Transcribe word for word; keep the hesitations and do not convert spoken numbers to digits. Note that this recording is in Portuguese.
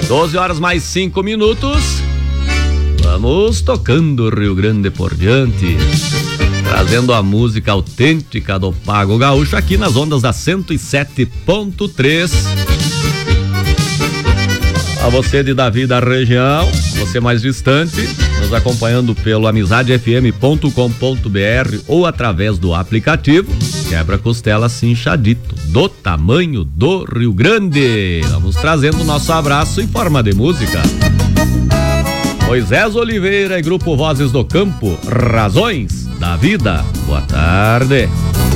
doze horas mais cinco minutos. Vamos tocando Rio Grande por diante, trazendo a música autêntica do Pago Gaúcho aqui nas ondas da cento e sete ponto três. A você de Davi da região, você mais distante, nos acompanhando pelo amizade f m ponto com ponto b r ou através do aplicativo, quebra-costela cinchadito, do tamanho do Rio Grande. Vamos trazendo o nosso abraço em forma de música. Moisés Oliveira e Grupo Vozes do Campo, Razões da Vida. Boa tarde.